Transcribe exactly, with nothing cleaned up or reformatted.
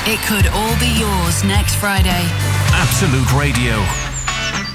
It could all be yours next Friday. Absolute Radio.